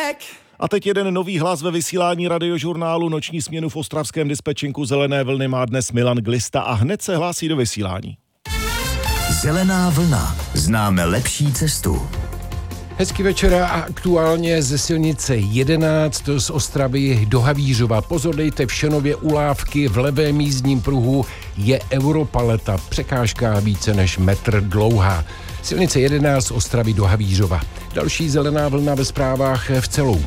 A teď jeden nový hlas ve vysílání Radiožurnálu. Noční směnu v ostravském dispečinku Zelené vlny má dnes Milan Glista a hned se hlásí do vysílání. Zelená vlna. Známe lepší cestu. Hezký večer a aktuálně ze silnice 11 z Ostravy do Havířova. Pozor, dejte v Šenově u Lávky v levém jízdním pruhu je Europaleta. Překážka více než metr dlouhá. Silnice 11 z Ostravy do Havířova. Další zelená vlna ve zprávách v Celou.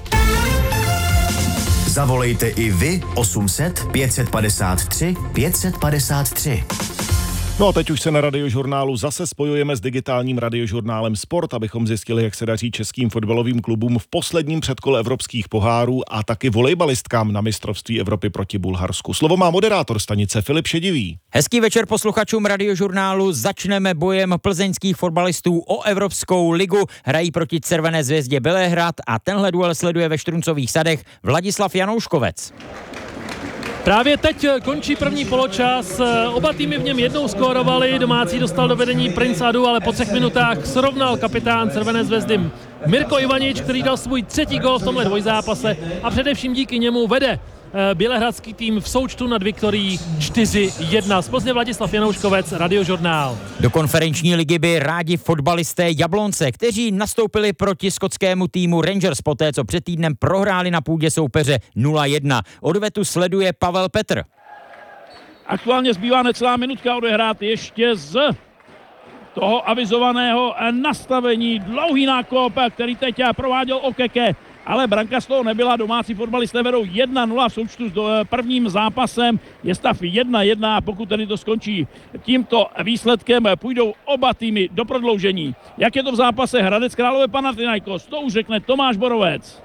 Zavolejte i vy 800 553 553. No a teď už se na Radiožurnálu zase spojujeme s digitálním Radiožurnálem Sport, abychom zjistili, jak se daří českým fotbalovým klubům v posledním předkole evropských pohárů a taky volejbalistkám na mistrovství Evropy proti Bulharsku. Slovo má moderátor stanice Filip Šedivý. Hezký večer posluchačům Radiožurnálu. Začneme bojem plzeňských fotbalistů o Evropskou ligu. Hrají proti Červené zvězdě Bělehrad a tenhle duel sleduje ve Štruncových sadech Vladislav Janouškovec. Právě teď končí první poločas, oba týmy v něm jednou skórovali, domácí dostal do vedení Prince Adu, ale po 3 minutách srovnal kapitán Červené zvezdy Mirko Ivanič, který dal svůj 3. gól v tomhle dvojzápase a především díky němu vede bělehradský tým v součtu nad Viktorií 4-1. Z Plzně Vladislav Janouškovec, Radiožurnál. Do konferenční ligy by rádi fotbalisté Jablonce, kteří nastoupili proti skotskému týmu Rangers poté, co před týdnem prohráli na půdě soupeře 0-1. Odvetu sleduje Pavel Petr. Aktuálně zbývá necelá minutka odehrát ještě z toho avizovaného nastavení. Dlouhý nákop, který teď prováděl Okeke, ale branka z toho nebyla. Domácí fotbalisté vedou 1-0 v součtu s prvním zápasem. Je stav 1-1 a pokud tedy to skončí tímto výsledkem, půjdou oba týmy do prodloužení. Jak je to v zápase Hradec Králové Panathinaikos, to už řekne Tomáš Borovec.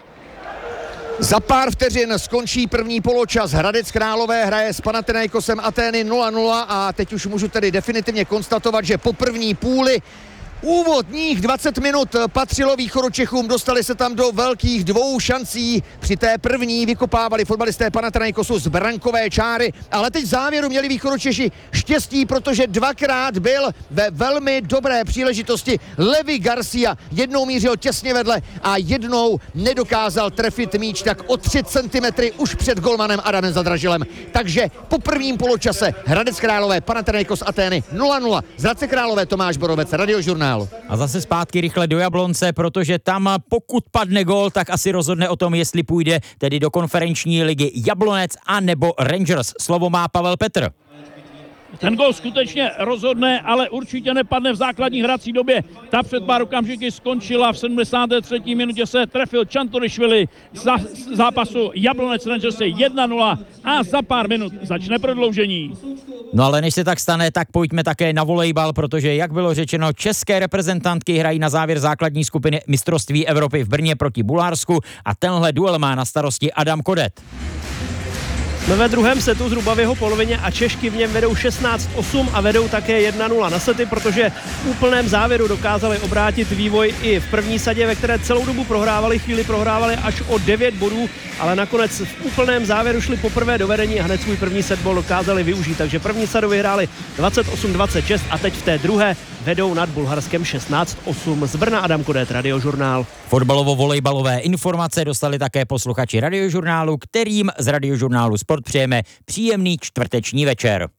Za pár vteřin skončí první poločas. Hradec Králové hraje s Panathinaikosem Atény 0-0 a teď už můžu tedy definitivně konstatovat, že po první půli úvodních 20 minut patřilo Východočechům, dostali se tam do velkých 2 šancí. Při té první vykopávali fotbalisté Panathinaikosu z brankové čáry, ale teď v závěru měli Východočeši štěstí, protože 2krát byl ve velmi dobré příležitosti Levi Garcia. Jednou mířil těsně vedle a jednou nedokázal trefit míč tak o 3 cm už před golmanem Adamem Zadražilem. Takže po prvním poločase Hradec Králové Panathinaikos Atény 0-0. Z Hradce Králové Tomáš Borovec, Radiožurnál. A zase zpátky rychle do Jablonce, protože tam pokud padne gól, tak asi rozhodne o tom, jestli půjde tedy do konferenční ligy Jablonec a nebo Rangers. Slovo má Pavel Petr. Ten gól skutečně rozhodne, ale určitě nepadne v základní hrací době. Ta před pár okamžiky skončila v 73. minutě se trefil Čantorišvili za zápasu Jablonec Rangers 1-0 a za pár minut začne prodloužení. No ale než se tak stane, tak pojďme také na volejbal, protože jak bylo řečeno, české reprezentantky hrají na závěr základní skupiny mistrovství Evropy v Brně proti Bulharsku a tenhle duel má na starosti Adam Kodet. Jsme ve druhém setu zhruba v jeho polovině a Češky v něm vedou 16-8 a vedou také 1-0 na sety, protože v úplném závěru dokázali obrátit vývoj i v první sadě, ve které celou dobu chvíli prohrávali až o 9 bodů, ale nakonec v úplném závěru šli poprvé do vedení a hned svůj první setball dokázali využít, takže první sadu vyhráli 28-26 a teď v té druhé vedou nad Bulharskem 16-8. Z Brna Adam Kodet, Radiožurnál. Fotbalovo-volejbalové informace dostali také posluchači Radiožurnálu, kterým z Radiožurnálu Sport přejeme příjemný čtvrteční večer.